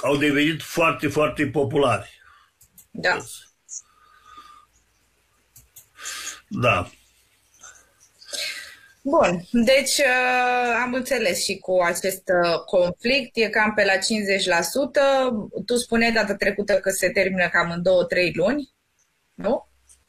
au devenit foarte, foarte populari. Da. Da. Bun, deci am înțeles și cu acest conflict, e cam pe la 50%. Tu spuneai data trecută că se termină cam în 2-3 luni, nu?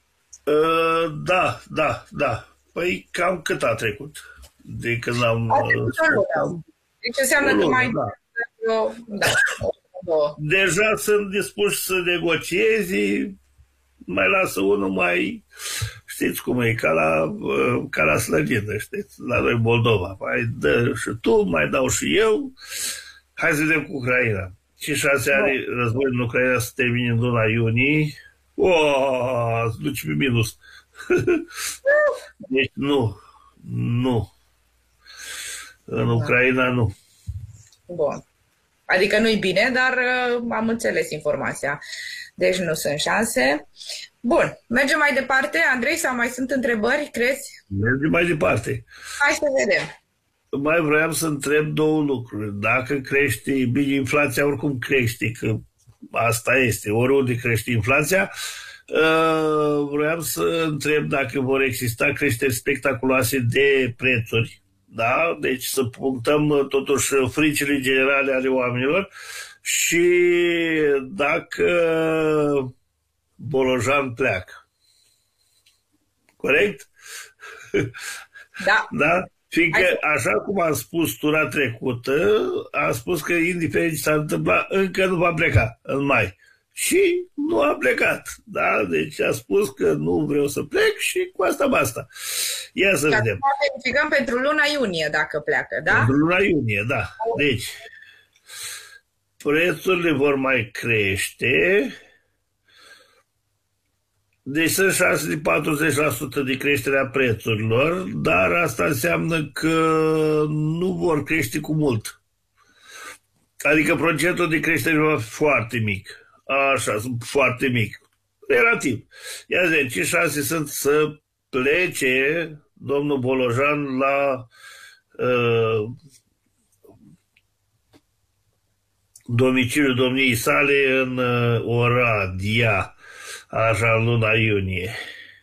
Da. Păi cam cât a trecut? De când am... A trecut o lună. Deci înseamnă că mai... Da. Deja sunt dispuși să negocieze, mai lasă unul mai... Știți cum e, ca la slăgină, știți, la noi Moldova. Mai dă și tu, mai dau și eu. Hai să vedem cu Ucraina. 5-6 ani război în Ucraina să termine în luna iunie. Se duce pe minus. Deci nu. În Ucraina nu. Bun. Adică nu-i bine, dar am înțeles informația. Deci nu sunt șanse. Bun, mergem mai departe. Andrei, sau mai sunt întrebări, crezi? Mergem mai departe. Hai să vedem. Mai vreau să întreb două lucruri. Dacă crește, bine, inflația oricum crește, că asta este, oriunde crește inflația, vreau să întreb dacă vor exista creșteri spectaculoase de prețuri, da? Deci să punctăm totuși fricile generale ale oamenilor și dacă Bolojan pleacă. Corect? Da. Da? Fiindcă, așa cum am spus tura trecută, am spus că indiferent ce s-a întâmplat, încă nu va pleca în mai. Și nu a plecat. Da? Deci a spus că nu vreau să plec și cu asta basta. Ia să vedem. Verificăm pentru luna iunie dacă pleacă, da? Pentru luna iunie, da. Deci, prețurile vor mai crește. Deci sunt șanse de 40% de creșterea prețurilor, dar asta înseamnă că nu vor crește cu mult. Adică procentul de creștere va fi foarte mic. Așa, foarte mic. Relativ. Ia zi, ce șanse sunt să plece domnul Bolojan la domiciliul domniei sale în Oradea, așa, în luna iunie.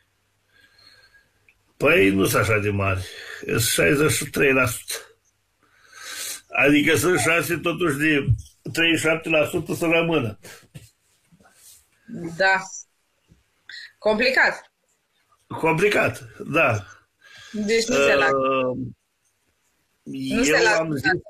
Păi nu sunt așa de mari. Sunt 63%. Adică sunt șanse totuși de 37% să rămână. Da. Complicat. Complicat, da. Deci nu se lasă. Nu se lasă. Am zis...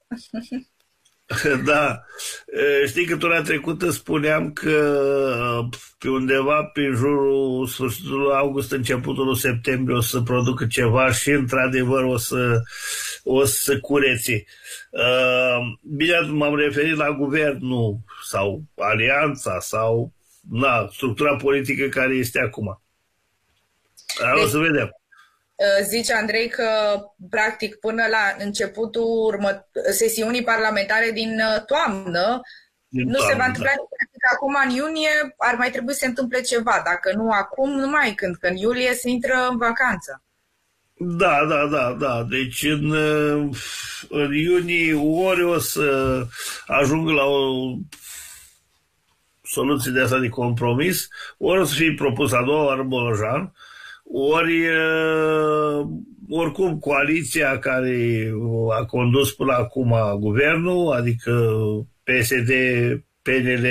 Da. Știi că tura trecută spuneam că pe undeva pe jurul sfârșitul august, începutul septembrie o să producă ceva și într-adevăr o să curețe. Bine, m-am referit la guvernul sau alianța sau structura politică care este acum. O să vedem. Zici, Andrei, că practic până la începutul sesiunii parlamentare din toamnă nu se va întâmpla nimic. Acum în iunie ar mai trebui să se întâmple ceva. Dacă nu acum, nu mai când, că în iulie se intră în vacanță. Da. Deci în iunie ori o să ajungă la o soluție de asta de compromis, ori o să fie propus a doua oară Bolojan, ori oricum coaliția care a condus până acum guvernul, adică PSD, PNL,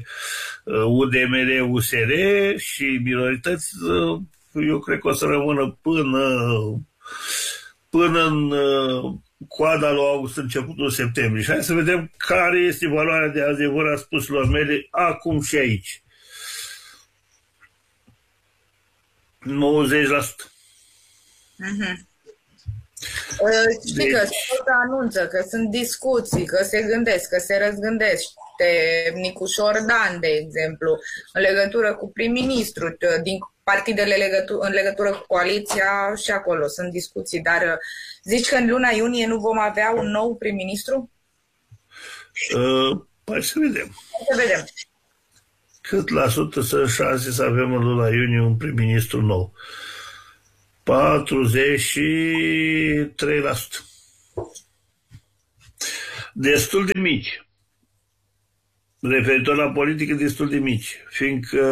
UDMR, USR și minorități, eu cred că o să rămână până în coada lui august, începutul septembrie. Și hai să vedem care este valoarea de adevăr a spuselor mele acum și aici. 90%. Știi că se anunță, că sunt discuții, că se gândesc, că se răzgândește Nicușor Dan, de exemplu, în legătură cu prim-ministru, din partidele în legătură cu coaliția, și acolo sunt discuții, dar zici că în luna iunie nu vom avea un nou prim-ministru? Păi să vedem. Să vedem. Cât la sută sunt șanse să avem în luna iunie un prim-ministru nou? 43%. Destul de mici. referitor la politică destul de mici, fiindcă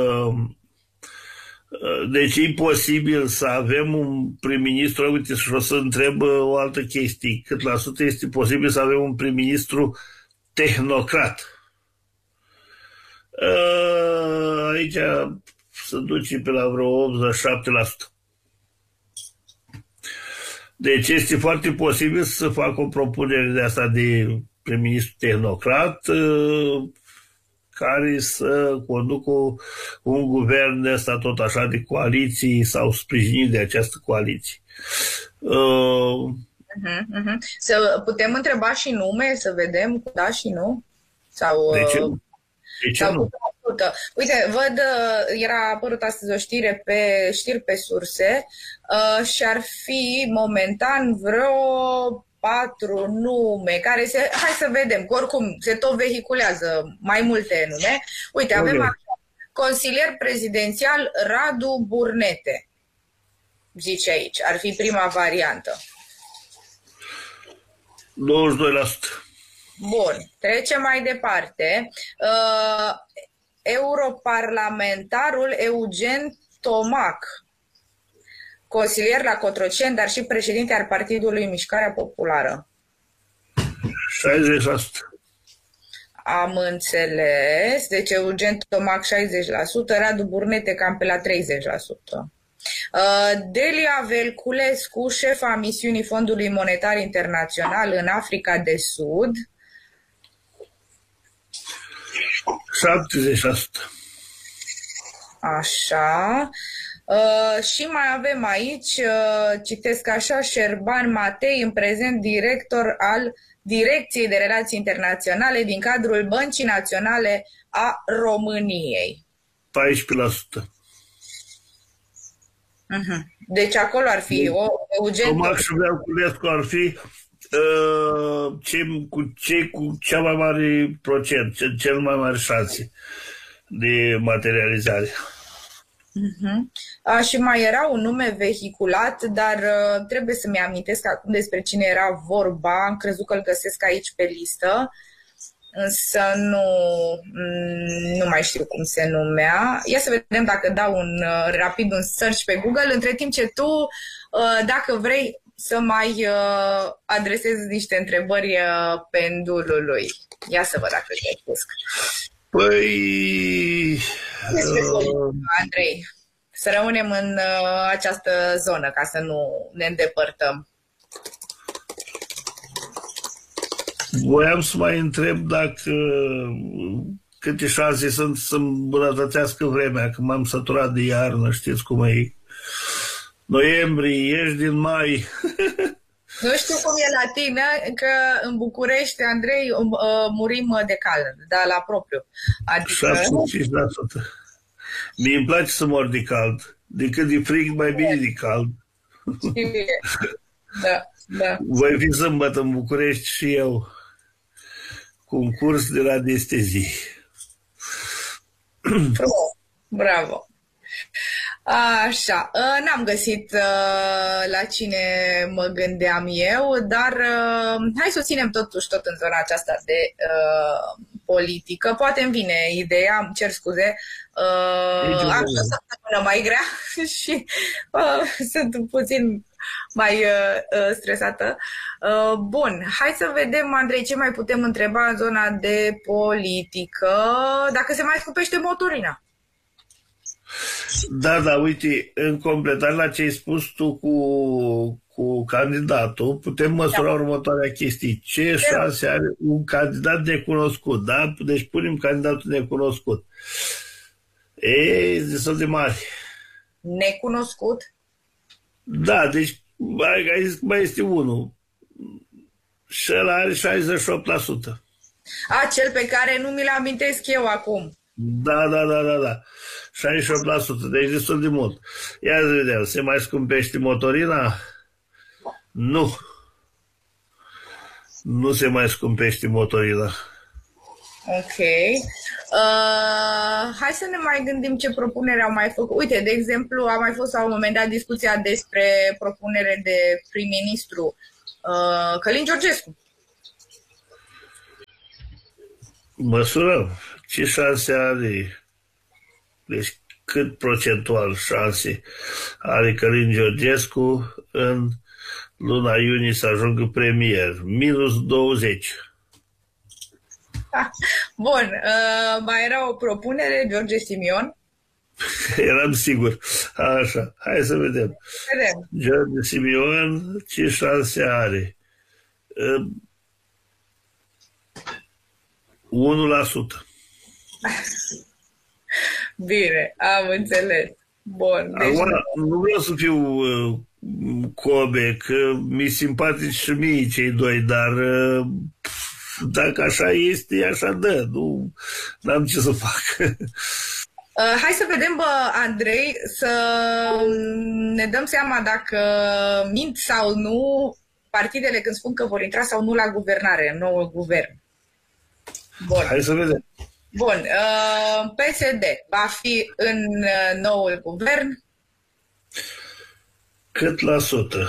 deci e posibil să avem un prim-ministru, uite, și o să întreb o altă chestie, cât la sută este posibil să avem un prim-ministru tehnocrat? Aici se duce pe la vreo 87%. Deci este foarte posibil să fac o propunere de asta de prim-ministru tehnocrat care să conducă un guvern de asta tot așa de coaliții sau sprijinit de această coaliție. Să putem întreba și nume, să vedem cu da și nu? Sau, de ce nu? De ce nu? Uite, văd, era apărut astăzi o știri pe surse și ar fi momentan vreo 4 nume care hai să vedem, că oricum se tot vehiculează mai multe nume. Uite, avem așa, consilier prezidențial Radu Burnete, zice aici, ar fi prima variantă. 22%. Bun, trecem mai departe. Europarlamentarul Eugen Tomac, consilier la Cotroceni, dar și președinte al Partidului Mișcarea Populară. 60%. Am înțeles. Deci Eugen Tomac 60%, Radu Burnete cam pe la 30%. Delia Velculescu, șefa misiunii Fondului Monetar Internațional în Africa de Sud. 70%. Așa. Și mai avem aici, citesc așa, Șerban Matei, în prezent director al Direcției de Relații Internaționale din cadrul Băncii Naționale a României. 14%. Deci acolo ar fi Eugen Tomac și Velculescu ar fi cei cu cea mai mare procent, cel mai mare șanse de materializare. Și mai era un nume vehiculat, dar trebuie să-mi amintesc acum despre cine era vorba. Am crezut că îl găsesc aici pe listă, însă nu mai știu cum se numea. Ia să vedem dacă dau rapid un search pe Google, între timp ce tu, dacă vrei, să mai adresez niște întrebări pendulului. Ia să văd dacă găsesc. Păi... Andrei, să rămânem în această zonă ca să nu ne îndepărtăm. Voiam să mai întreb dacă câte șanse sunt să îmbunătățească vremea, că m-am săturat de iarnă, știți cum e. Noiembrie, ieși din mai. Nu știu cum e la tine, că în București, Andrei, murim de cald, dar la propriu. Adică... 75%. Mie îmi place să mor de cald. Decât de frig, mai bine de cald. Da. Voi fi sâmbătă în București și eu cu un curs de radiestezie. Bravo. Așa, n-am găsit la cine mă gândeam eu, dar hai să o ținem totuși tot în zona aceasta de politică. Poate îmi vine ideea, îmi cer scuze, am o săptămână mai grea și sunt puțin mai stresată. Bun, hai să vedem, Andrei, ce mai putem întreba în zona de politică, dacă se mai scupește motorina. Da, uite, în completare la ce ai spus tu cu candidatul, putem măsura următoarea chestie. Ce șanse are un candidat necunoscut, da? Deci punem candidatul necunoscut. E destul de mare. Necunoscut? Da, deci mai este unul. Și ăla are 68%. Cel pe care nu mi-l amintesc eu acum. Da. 68%, deci destul de mult. Ia să vedem, se mai scumpește motorina? Nu. Nu se mai scumpește motorina. Ok. Hai să ne mai gândim ce propunere au mai făcut. Uite, de exemplu, a mai fost la un moment dat discuția despre propunere de prim-ministru Călin Georgescu. Măsurăm ce șanse are, deci cât procentual șanse are Călin Georgescu în luna iunie să ajungă premier. -20. Bun, mai era o propunere, George Simion. Eram sigur. Așa, hai să vedem. George Simion, ce șanse are? 1%. Bine, am înțeles. Bun. Deci nu vreau să fiu Kobe, că mi-i simpatici și mie cei doi, dar dacă așa este, așa dă. Nu am ce să fac. Hai să vedem, Andrei, să ne dăm seama dacă mint sau nu partidele când spun că vor intra sau nu la guvernare, în noul guvern. Bun. Hai să vedem. Bun. PSD va fi în noul guvern? Cât la sută?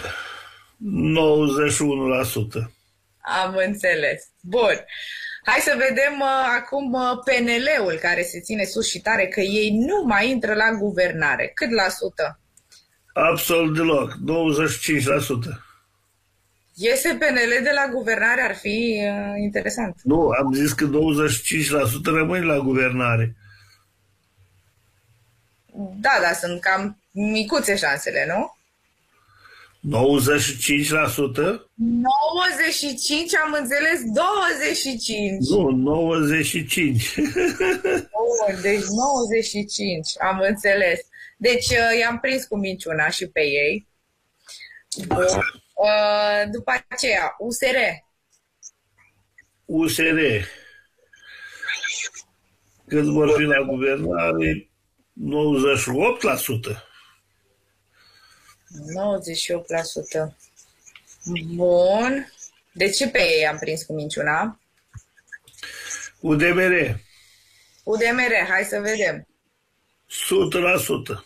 91%. Am înțeles. Bun. Hai să vedem acum PNL-ul, care se ține sus și tare că ei nu mai intră la guvernare. Cât la sută? Absolut deloc. 95%. Iese PNL de la guvernare, ar fi interesant. Nu, am zis că 25% rămâne la guvernare. Da, dar sunt cam micuțe șansele, nu? 95%? 95, am înțeles, 25. Nu, 95. Deci 95, am înțeles. Deci i-am prins cu minciuna și pe ei. După aceea, USR. USR. Cât vor fi la guvernare? 98%. 98%. Bun. De ce pe ei am prins cu minciuna? UDMR. UDMR, hai să vedem. 100%.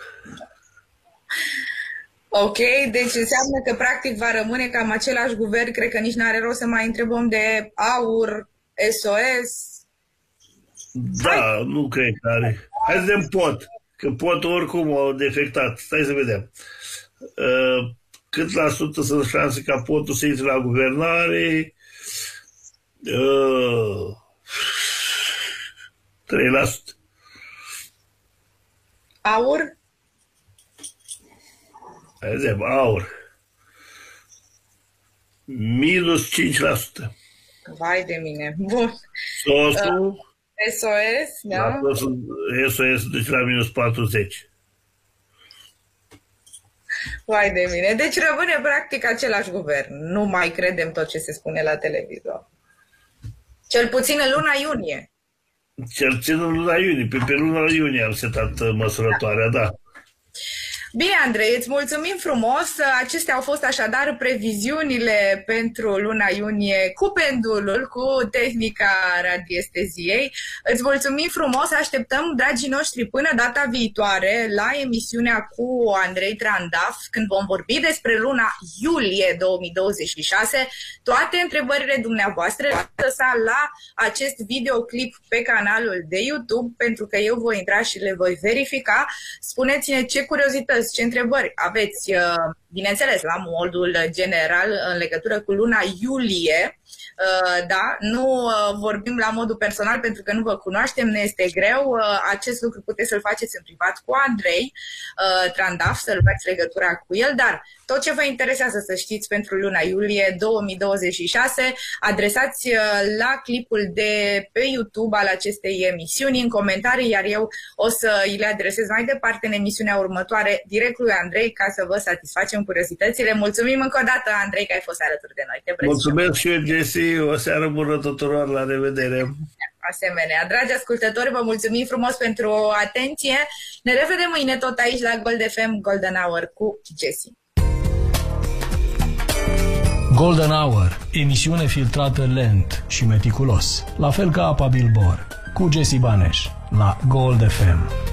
Ok, deci înseamnă că practic va rămâne cam același guvern, cred că nici n-are rost să mai întrebăm de AUR, SOS. Da, nu cred că are. Hai să vedem pot, că pot oricum au defectat. Stai să vedem. Cât la sută sunt șanse ca potul să intre la guvernare? 3%. AUR? Hai să vedem, AUR. -5%. Vai de mine. Bun. SOS-ul? SOS, da? SOS duce la -40%. Vai de mine. Deci rămâne practic același guvern. Nu mai credem tot ce se spune la televizor. Cel puțin în luna iunie. Cel puțin în luna iunie. Pe luna iunie am setat măsurătoarea, da. Bine, Andrei, îți mulțumim frumos. Acestea au fost așadar previziunile pentru luna iunie cu pendulul, cu tehnica radiesteziei. Îți mulțumim frumos, așteptăm, dragii noștri, până data viitoare la emisiunea cu Andrei Trandaf, când vom vorbi despre luna iulie 2026. Toate întrebările dumneavoastră lăsa la acest videoclip pe canalul de YouTube, pentru că eu voi intra și le voi verifica. Spuneți-ne ce curiozități, ce întrebări aveți, bineînțeles, la modul general în legătură cu luna iulie. Da, nu vorbim la modul personal pentru că nu vă cunoaștem, ne este greu. Acest lucru puteți să-l faceți în privat cu Andrei Trandaf, să luați legătura cu el, dar tot ce vă interesează să știți pentru luna iulie 2026, adresați la clipul de pe YouTube al acestei emisiuni în comentarii, iar eu o să îi le adresez mai departe în emisiunea următoare direct lui Andrei ca să vă satisfacem curiozitățile. Mulțumim încă o dată, Andrei, că ai fost alături de noi. Te mulțumesc și eu, Jesse. O seară bună tuturor, la revedere! Asemenea, dragi ascultători, vă mulțumim frumos pentru atenție. Ne revedem mâine tot aici la Gold FM Golden Hour cu Jesse. Golden Hour, emisiune filtrată lent și meticulos, la fel ca apa Bilbor, cu Jesse Baneș, la Gold FM.